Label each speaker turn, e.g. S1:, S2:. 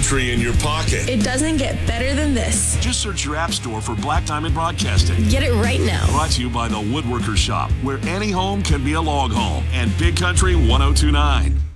S1: country in your pocket.
S2: It doesn't get better than this.
S3: Just search your app store for Black Diamond Broadcasting.
S2: Get it right now.
S3: Brought to you by the Woodworker Shop, where any home can be a log home, and Big Country 1029.